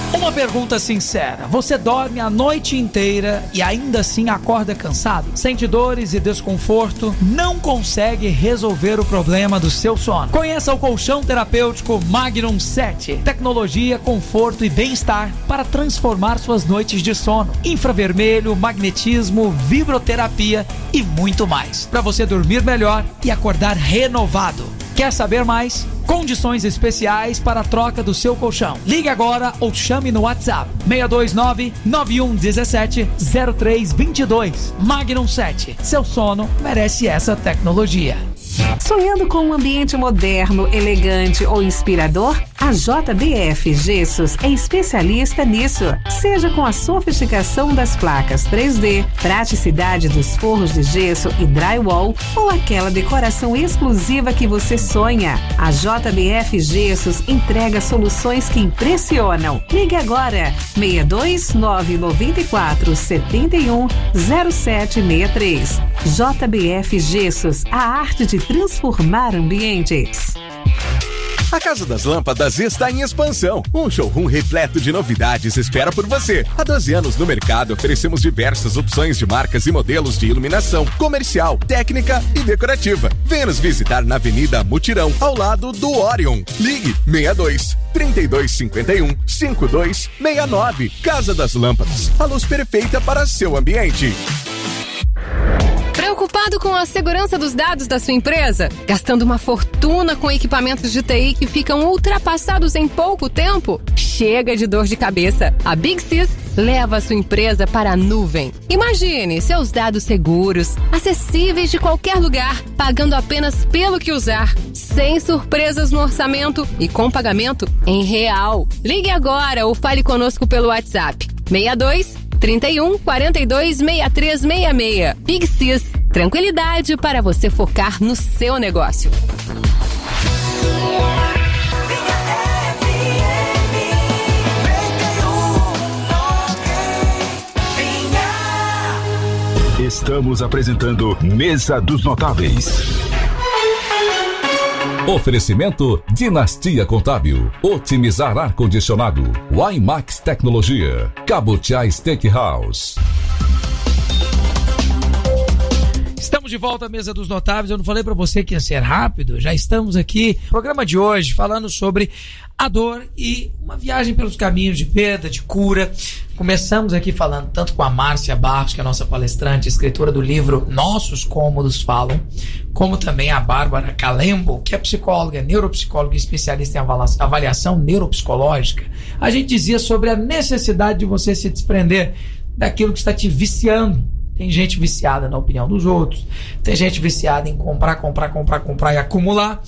Uma pergunta sincera: você dorme a noite inteira e ainda assim acorda cansado? Sente dores e desconforto? Não consegue resolver o problema do seu sono? Conheça o colchão terapêutico Magnum 7. Tecnologia, conforto e bem-estar para transformar suas noites de sono. Infravermelho, magnetismo, vibroterapia e muito mais, para você dormir melhor e acordar renovado. Quer saber mais? Condições especiais para a troca do seu colchão. Ligue agora ou chame no WhatsApp 629-9117-0322. Magnum 7. Seu sono merece essa tecnologia. Sonhando com um ambiente moderno, elegante ou inspirador? A JBF Gessos é especialista nisso. Seja com a sofisticação das placas 3D, praticidade dos forros de gesso e drywall ou aquela decoração exclusiva que você sonha, a JBF Gessos entrega soluções que impressionam. Ligue agora, 62994 71 0763. JBF Gessos, a arte de transformar ambientes. A Casa das Lâmpadas está em expansão. Um showroom repleto de novidades espera por você. Há 12 anos no mercado, oferecemos diversas opções de marcas e modelos de iluminação comercial, técnica e decorativa. Venha nos visitar na Avenida Mutirão, ao lado do Orion. Ligue 62 3251 5269. Casa das Lâmpadas, a luz perfeita para seu ambiente. Preocupado com a segurança dos dados da sua empresa? Gastando uma fortuna com equipamentos de TI que ficam ultrapassados em pouco tempo? Chega de dor de cabeça. A Big Sys leva a sua empresa para a nuvem. Imagine seus dados seguros, acessíveis de qualquer lugar, pagando apenas pelo que usar, sem surpresas no orçamento e com pagamento em real. Ligue agora ou fale conosco pelo WhatsApp 62 31 42 63 66. Big Sys, tranquilidade para você focar no seu negócio. Estamos apresentando Mesa dos Notáveis. Oferecimento Dinastia Contábil, Otimizar Ar-Condicionado, Wimax Tecnologia, Cabutiá Steakhouse. Estamos de volta à Mesa dos Notáveis. Eu não falei pra você que ia ser rápido. Já estamos aqui, programa de hoje, falando sobre a dor e uma viagem pelos caminhos de perda, de cura. Começamos aqui falando tanto com a Márcia Barros, que é a nossa palestrante, escritora do livro Nossos Cômodos Falam, como também a Bárbara Calembo, que é psicóloga, neuropsicóloga e especialista em avaliação neuropsicológica. A gente dizia sobre a necessidade de você se desprender daquilo que está te viciando. Tem gente viciada na opinião dos outros, tem gente viciada em comprar e acumular.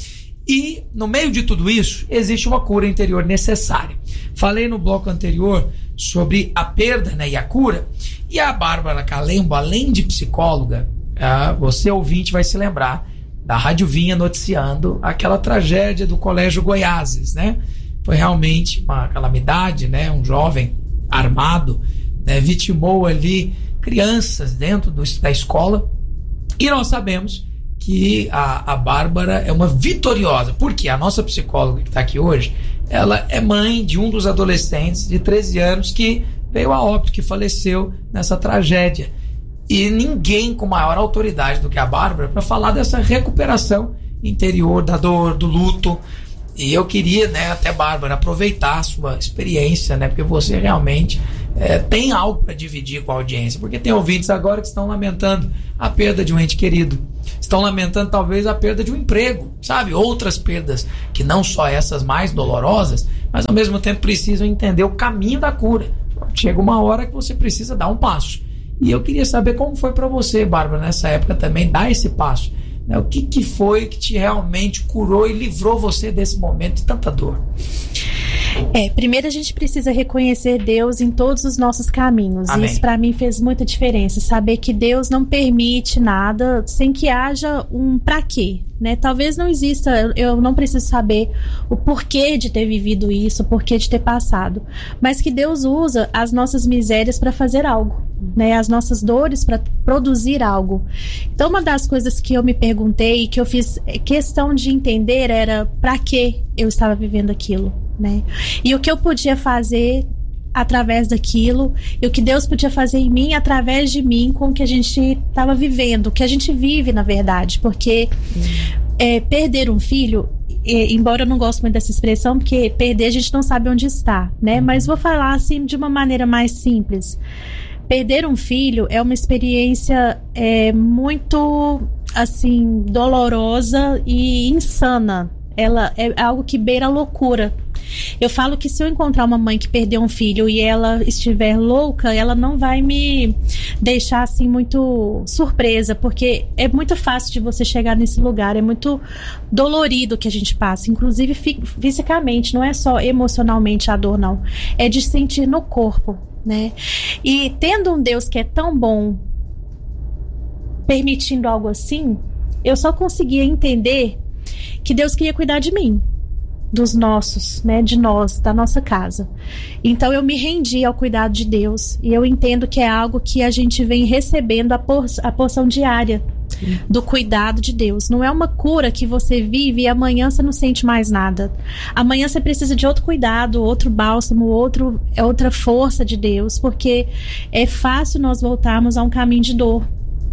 E no meio de tudo isso, existe uma cura interior necessária. Falei no bloco anterior sobre a perda, né, e a cura. E a Bárbara Calembo, além de psicóloga, você ouvinte vai se lembrar da Rádio Vinha noticiando aquela tragédia do Colégio Goiáses, né? Foi realmente uma calamidade, né? Um jovem armado, né, vitimou ali crianças dentro da escola. E nós sabemos que a Bárbara é uma vitoriosa, porque a nossa psicóloga que está aqui hoje, ela é mãe de um dos adolescentes de 13 anos que veio a óbito, que faleceu nessa tragédia. E ninguém com maior autoridade do que a Bárbara para falar dessa recuperação interior, da dor, do luto. E eu queria, né, até, Bárbara, aproveitar a sua experiência, né, porque você realmente tem algo para dividir com a audiência, porque tem ouvintes agora que estão lamentando a perda de um ente querido, estão lamentando talvez a perda de um emprego, sabe, outras perdas que não só essas mais dolorosas, mas ao mesmo tempo precisam entender o caminho da cura. Chega uma hora que você precisa dar um passo, e eu queria saber como foi para você, Bárbara, nessa época também dar esse passo, né? O que foi que te realmente curou e livrou você desse momento de tanta dor? Primeiro a gente precisa reconhecer Deus em todos os nossos caminhos. Amém. Isso para mim fez muita diferença, saber que Deus não permite nada sem que haja um pra quê, né? Talvez não exista, eu não preciso saber o porquê de ter vivido isso, o porquê de ter passado, mas que Deus usa as nossas misérias para fazer algo, né? As nossas dores para produzir algo. Então uma das coisas que eu me perguntei, que eu fiz questão de entender, era pra que eu estava vivendo aquilo, né? E o que eu podia fazer através daquilo, e o que Deus podia fazer em mim, através de mim, com o que a gente estava vivendo, o que a gente vive, na verdade, porque perder um filho, embora eu não goste muito dessa expressão, porque perder a gente não sabe onde está, né? Mas vou falar assim de uma maneira mais simples. Perder um filho é uma experiência muito, assim, dolorosa e insana. Ela é algo que beira a loucura. Eu falo que se eu encontrar uma mãe que perdeu um filho e ela estiver louca, ela não vai me deixar assim muito surpresa, porque é muito fácil de você chegar nesse lugar, é muito dolorido que a gente passa, inclusive fisicamente, não é só emocionalmente a dor, não, é de sentir no corpo, né? E tendo um Deus que é tão bom, permitindo algo assim, eu só conseguia entender que Deus queria cuidar de mim, dos nossos, né, de nós, da nossa casa. Então eu me rendi ao cuidado de Deus, e eu entendo que é algo que a gente vem recebendo a porção diária do cuidado de Deus. Não é uma cura que você vive e amanhã você não sente mais nada. Amanhã você precisa de outro cuidado, outro bálsamo, outra força de Deus, porque é fácil nós voltarmos a um caminho de dor.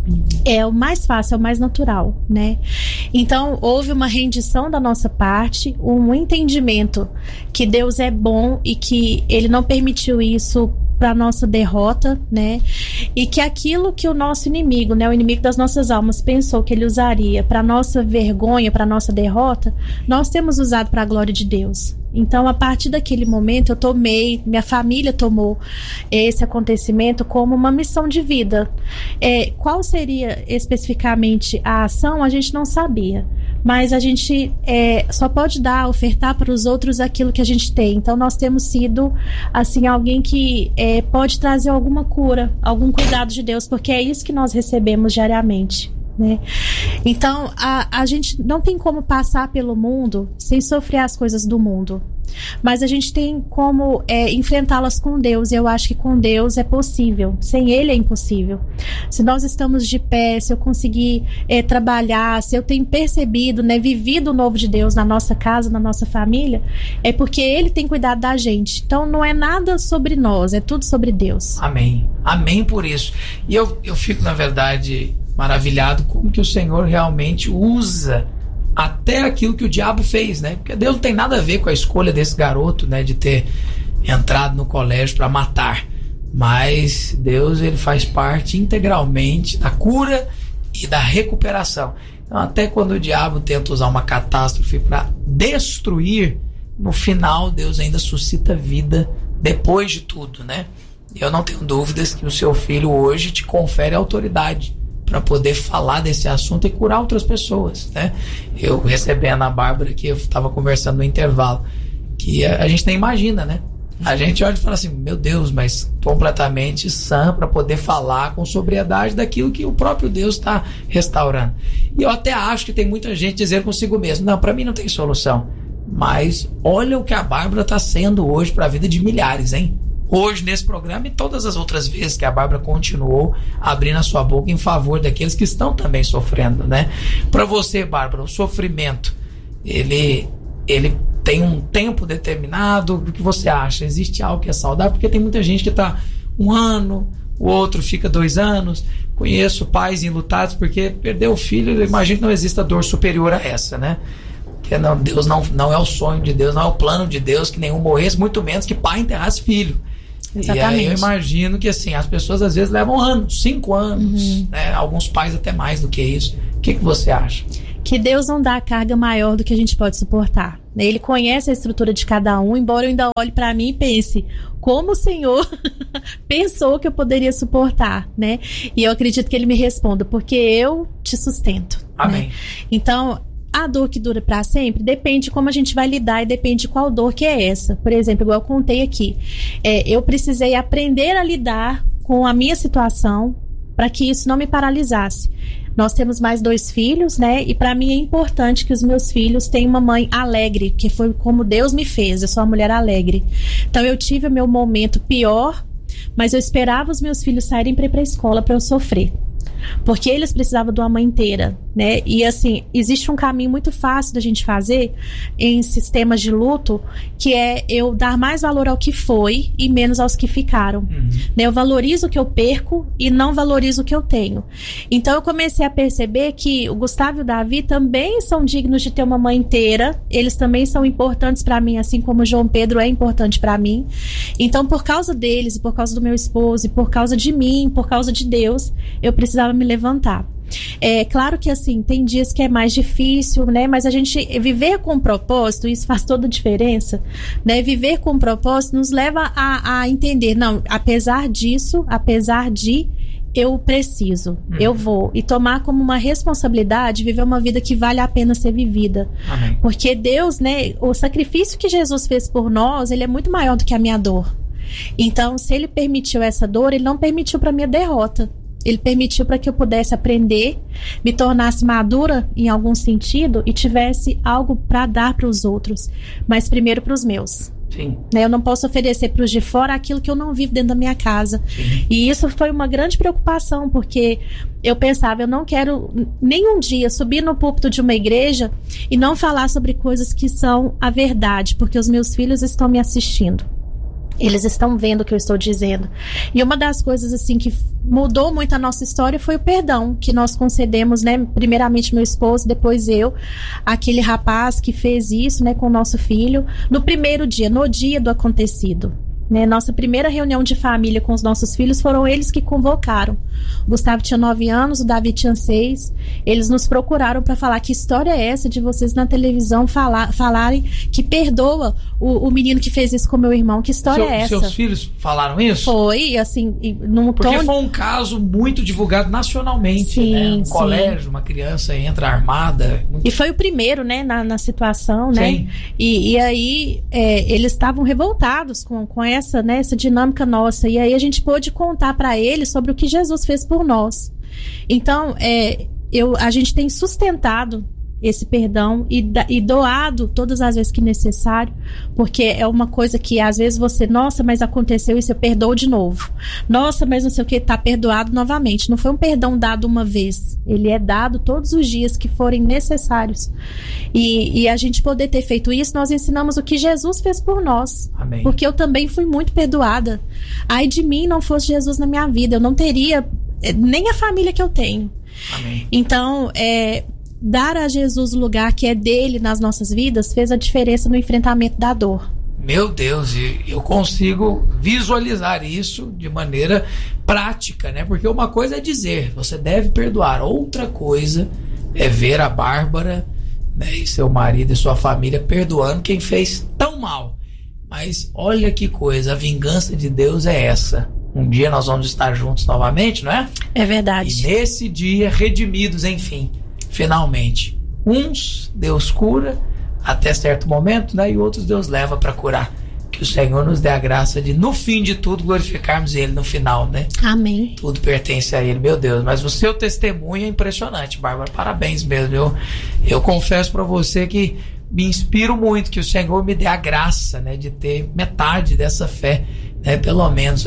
É o mais fácil, é o mais natural, né? Então houve uma rendição da nossa parte, um entendimento que Deus é bom e que Ele não permitiu isso para nossa derrota, né? E que aquilo que o nosso inimigo, né, o inimigo das nossas almas, pensou que ele usaria para nossa vergonha, para nossa derrota, nós temos usado para a glória de Deus. Então, a partir daquele momento, minha família tomou esse acontecimento como uma missão de vida. Qual seria especificamente a ação, a gente não sabia. Mas a gente só pode ofertar para os outros aquilo que a gente tem. Então, nós temos sido, assim, alguém que pode trazer alguma cura, algum cuidado de Deus, porque é isso que nós recebemos diariamente, né? Então a gente não tem como passar pelo mundo sem sofrer as coisas do mundo, mas a gente tem como enfrentá-las com Deus, e eu acho que com Deus é possível, sem Ele é impossível. Se nós estamos de pé, se eu conseguir trabalhar, se eu tenho percebido, né, vivido o novo de Deus na nossa casa, na nossa família, é porque Ele tem cuidado da gente. Então não é nada sobre nós, é tudo sobre Deus. Amém, amém por isso. E eu fico, na verdade, maravilhado como que o Senhor realmente usa até aquilo que o diabo fez, né? Porque Deus não tem nada a ver com a escolha desse garoto, né, de ter entrado no colégio para matar. Mas Deus, ele faz parte integralmente da cura e da recuperação. Então, até quando o diabo tenta usar uma catástrofe para destruir, no final Deus ainda suscita vida depois de tudo, né? Eu não tenho dúvidas que o seu filho hoje te confere autoridade para poder falar desse assunto e curar outras pessoas, né? Eu recebendo a Bárbara, que eu estava conversando no intervalo, que a gente nem imagina, né? A gente olha e fala assim, meu Deus, mas completamente sã para poder falar com sobriedade daquilo que o próprio Deus está restaurando. E eu até acho que tem muita gente dizendo consigo mesmo, não, para mim não tem solução. Mas olha o que a Bárbara está sendo hoje para a vida de milhares, hein? Hoje nesse programa e todas as outras vezes que a Bárbara continuou abrindo a sua boca em favor daqueles que estão também sofrendo, né? Para você, Bárbara, o sofrimento, ele tem um tempo determinado? O que você acha? Existe algo que é saudável? Porque tem muita gente que está 1 ano, o outro fica 2 anos. Conheço pais enlutados porque perdeu o filho. Eu imagino que não exista dor superior a essa, né? Porque não, Deus não é o sonho de Deus, não é o plano de Deus que nenhum morresse, muito menos que pai enterrasse filho. Exatamente. E aí eu imagino que assim, as pessoas às vezes levam anos, 5 anos, né? Alguns pais até mais do que isso. O que você acha? Que Deus não dá carga maior do que a gente pode suportar. Ele conhece a estrutura de cada um, embora eu ainda olhe para mim e pense, como o Senhor pensou que eu poderia suportar, né? E eu acredito que Ele me responda, porque eu te sustento. Amém. Né? Então, a dor que dura para sempre depende de como a gente vai lidar e depende de qual dor que é essa. Por exemplo, igual eu contei aqui, eu precisei aprender a lidar com a minha situação para que isso não me paralisasse. Nós temos mais 2 filhos, né? E para mim é importante que os meus filhos tenham uma mãe alegre, que foi como Deus me fez. Eu sou uma mulher alegre. Então eu tive o meu momento pior, mas eu esperava os meus filhos saírem para ir para a escola para eu sofrer. porque eles precisavam de uma mãe inteira, né? E assim, existe um caminho muito fácil da gente fazer em sistemas de luto, que é eu dar mais valor ao que foi e menos aos que ficaram, né? Eu valorizo o que eu perco e não valorizo o que eu tenho. Então eu comecei a perceber que o Gustavo e o Davi também são dignos de ter uma mãe inteira, eles também são importantes para mim, assim como o João Pedro é importante para mim. Então, por causa deles, por causa do meu esposo, e por causa de mim, por causa de Deus, eu precisava me levantar. É claro que assim, tem dias que é mais difícil, né? Mas a gente viver com propósito, isso faz toda a diferença, né? Viver com propósito nos leva a entender, não, apesar disso, apesar de, eu preciso, eu vou, e tomar como uma responsabilidade viver uma vida que vale a pena ser vivida. Amém. Porque Deus, né, o sacrifício que Jesus fez por nós, ele é muito maior do que a minha dor. Então, se ele permitiu essa dor, ele não permitiu para minha derrota. Ele permitiu para que eu pudesse aprender, me tornasse madura em algum sentido e tivesse algo para dar para os outros, mas primeiro para os meus. Sim. Eu não posso oferecer para os de fora aquilo que eu não vivo dentro da minha casa. Sim. E isso foi uma grande preocupação, porque eu pensava, eu não quero nenhum dia subir no púlpito de uma igreja e não falar sobre coisas que são a verdade, porque os meus filhos estão me assistindo. Eles estão vendo o que eu estou dizendo. E uma das coisas assim que mudou muito a nossa história foi o perdão que nós concedemos, né? Primeiramente meu esposo, depois eu, aquele rapaz que fez isso, né, com o nosso filho, no primeiro dia, no dia do acontecido. Né, nossa primeira reunião de família com os nossos filhos foram eles que convocaram. O Gustavo tinha 9 anos, o Davi tinha 6. Eles nos procuraram para falar: que história é essa de vocês na televisão falarem que perdoa o menino que fez isso com meu irmão? Que história é essa? Seus filhos falaram isso? Foi, assim, porque foi um caso muito divulgado nacionalmente. Sim, né? Um colégio, uma criança entra armada. E foi o primeiro, né, na situação, né? Sim. E aí eles estavam revoltados com essa dinâmica nossa, e aí a gente pôde contar para eles sobre o que Jesus fez por nós. Então, a gente tem sustentado esse perdão e doado todas as vezes que necessário, porque é uma coisa que às vezes você, nossa, mas aconteceu isso, eu perdoo de novo. Nossa, mas não sei o que, tá perdoado novamente. Não foi um perdão dado uma vez, ele é dado todos os dias que forem necessários. E a gente poder ter feito isso, nós ensinamos o que Jesus fez por nós. Amém. Porque eu também fui muito perdoada. Ai de mim não fosse Jesus na minha vida, eu não teria nem a família que eu tenho. Amém. Então, dar a Jesus o lugar que é dele nas nossas vidas fez a diferença no enfrentamento da dor. Meu Deus, e eu consigo visualizar isso de maneira prática, né? Porque uma coisa é dizer, você deve perdoar. Outra coisa é ver a Bárbara, né, e seu marido e sua família perdoando quem fez tão mal. Mas olha que coisa, a vingança de Deus é essa. Um dia nós vamos estar juntos novamente, não é? É verdade. E nesse dia, redimidos, enfim. Finalmente, uns Deus cura até certo momento, né? E outros Deus leva para curar. Que o Senhor nos dê a graça de, no fim de tudo, glorificarmos Ele no final, né? Amém. Tudo pertence a Ele, meu Deus. Mas o seu testemunho é impressionante, Bárbara. Parabéns mesmo. Eu confesso para você que me inspiro muito, que o Senhor me dê a graça, né, de ter metade dessa fé, né, pelo menos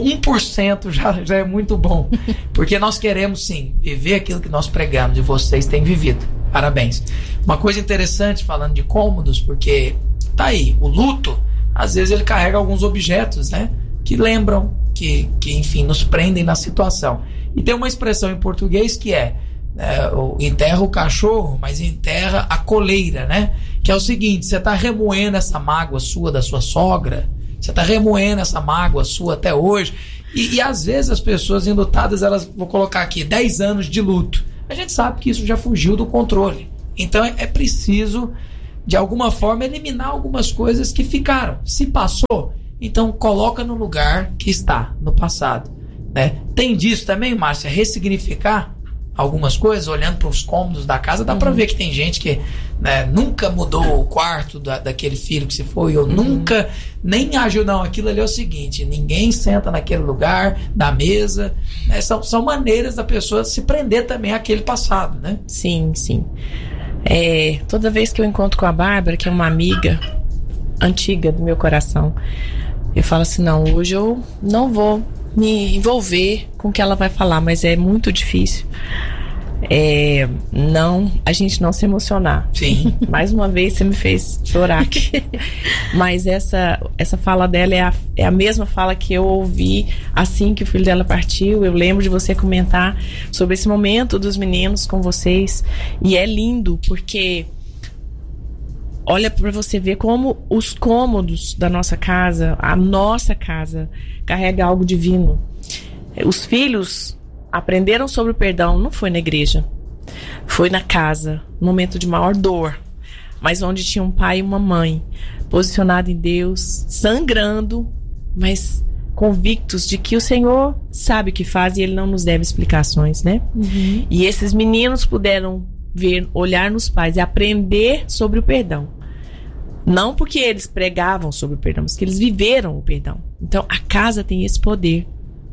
1% já é muito bom, porque nós queremos sim viver aquilo que nós pregamos e vocês têm vivido. Parabéns. Uma coisa interessante, falando de cômodos, porque tá aí, o luto, às vezes ele carrega alguns objetos, né, que lembram, que enfim, nos prendem na situação. E tem uma expressão em português que enterra o cachorro, mas enterra a coleira, né? Que é o seguinte: você tá remoendo essa mágoa sua da sua sogra, você tá remoendo essa mágoa sua até hoje, e às vezes as pessoas enlutadas, elas, vou colocar aqui, 10 anos de luto. A gente sabe que isso já fugiu do controle. Então é preciso, de alguma forma, eliminar algumas coisas que ficaram. Se passou, então coloca no lugar que está, no passado, né? Tem disso também, Márcia, ressignificar algumas coisas, olhando para os cômodos da casa, dá para ver que tem gente que, né, nunca mudou o quarto daquele filho que se foi, ou nunca nem agiu. Não, aquilo ali é o seguinte: ninguém senta naquele lugar da mesa, né? São maneiras da pessoa se prender também àquele passado, né? Sim, sim. Toda vez que eu encontro com a Bárbara, que é uma amiga antiga do meu coração, eu falo assim: não, hoje eu não vou me envolver com o que ela vai falar, mas é muito difícil. A gente não se emocionar. Sim. Mais uma vez você me fez chorar aqui. Mas essa fala dela é a mesma fala que eu ouvi assim que o filho dela partiu. Eu lembro de você comentar sobre esse momento dos meninos com vocês. E é lindo, porque olha para você ver como os cômodos da nossa casa, a nossa casa, carrega algo divino. Os filhos aprenderam sobre o perdão, não foi na igreja, foi na casa, no momento de maior dor, mas onde tinha um pai e uma mãe posicionados em Deus, sangrando, mas convictos de que o Senhor sabe o que faz e Ele não nos deve explicações, né? Uhum. E esses meninos puderam ver, olhar nos pais e aprender sobre o perdão. Não porque eles pregavam sobre o perdão, mas que eles viveram o perdão. Então a casa tem esse poder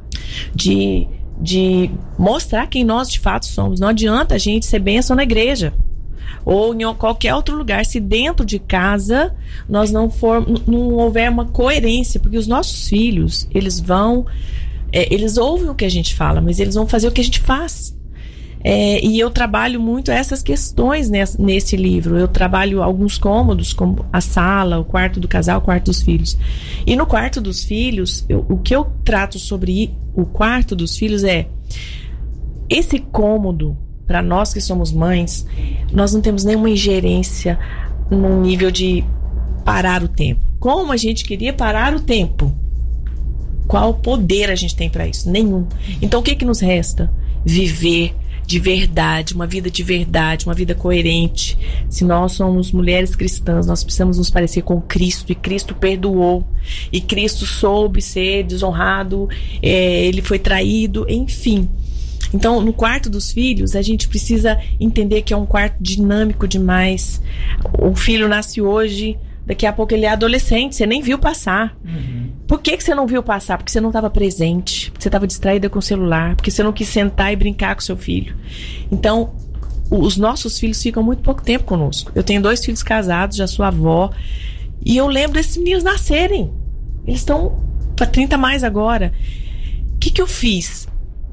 de mostrar quem nós de fato somos. Não adianta a gente ser bênção na igreja ou em qualquer outro lugar se dentro de casa nós não houver uma coerência, porque os nossos filhos, eles ouvem o que a gente fala, mas eles vão fazer o que a gente faz. E eu trabalho muito essas questões nesse livro. Eu trabalho alguns cômodos, como a sala, o quarto do casal, o quarto dos filhos. E no quarto dos filhos, o que eu trato sobre o quarto dos filhos é esse cômodo. Para nós que somos mães, nós não temos nenhuma ingerência no nível de parar o tempo. Como a gente queria parar o tempo? Qual poder a gente tem para isso? Nenhum. Então o que nos resta? Viver de verdade, uma vida de verdade, uma vida coerente. Se nós somos mulheres cristãs, nós precisamos nos parecer com Cristo, e Cristo perdoou, e Cristo soube ser desonrado, ele foi traído, enfim. Então, no quarto dos filhos, a gente precisa entender que é um quarto dinâmico demais. O filho nasce hoje, daqui a pouco ele é adolescente, você nem viu passar. Uhum. Por que você não viu passar? Porque você não estava presente, porque você estava distraída com o celular, porque você não quis sentar e brincar com seu filho. Então, os nossos filhos ficam muito pouco tempo conosco. Eu tenho 2 filhos casados, já sou avó, e eu lembro desses meninos nascerem. Eles estão para 30 mais agora. O que eu fiz?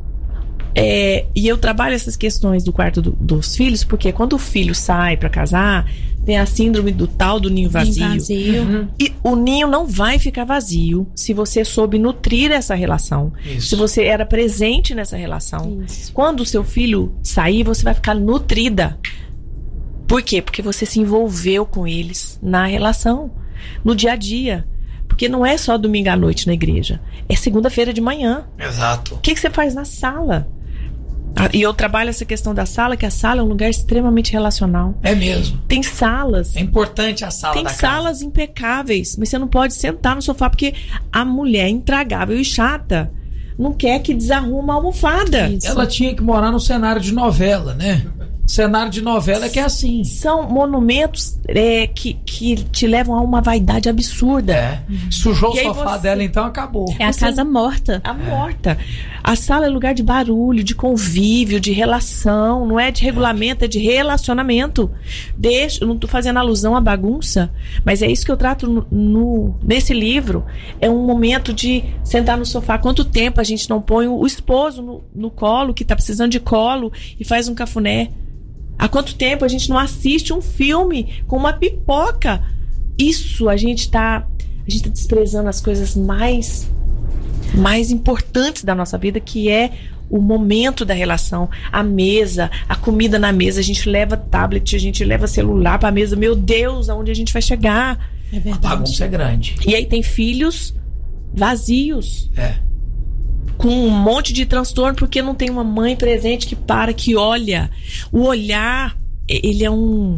E eu trabalho essas questões do quarto dos filhos, porque quando o filho sai para casar, tem a síndrome do tal do ninho vazio. Uhum. E o ninho não vai ficar vazio se você soube nutrir essa relação. Isso. Se você era presente nessa relação. Isso. Quando o seu filho sair, você vai ficar nutrida. Por quê? Porque você se envolveu com eles na relação, no dia a dia. Porque não é só domingo à noite na igreja, é segunda-feira de manhã. Exato. O que você faz na sala? E eu trabalho essa questão da sala, que a sala é um lugar extremamente relacional. É mesmo. Tem salas. É importante a sala da casa. Tem salas impecáveis, mas você não pode sentar no sofá, porque a mulher intragável e chata não quer que desarruma a almofada. Isso. Ela tinha que morar no cenário de novela, né? Cenário de novela que é assim. São monumentos que te levam a uma vaidade absurda. Sujou o sofá dela, então acabou. É a casa morta. Morta. A sala é lugar de barulho, de convívio, de relação. Não é de regulamento, é de relacionamento. Eu não estou fazendo alusão à bagunça, mas é isso que eu trato nesse livro. É um momento de sentar no sofá. Quanto tempo a gente não põe o esposo no colo, que está precisando de colo, e faz um cafuné? Há quanto tempo a gente não assiste um filme com uma pipoca? Isso, a gente tá desprezando as coisas mais importantes da nossa vida, que é o momento da relação, a mesa, a comida na mesa. A gente leva tablet, a gente leva celular pra mesa. Meu Deus, aonde a gente vai chegar? É verdade. A bagunça é grande. E aí tem filhos vazios. Com um monte de transtorno, porque não tem uma mãe presente que olha. O olhar, ele é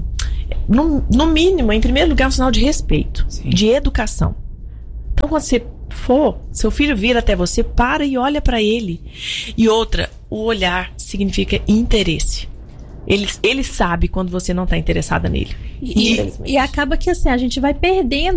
no mínimo, em primeiro lugar, um sinal de respeito. Sim. De educação. Então, quando você seu filho vir até você, para e olha para ele. E outra, o olhar significa interesse. Ele sabe quando você não está interessada nele. E acaba que assim, a gente vai perdendo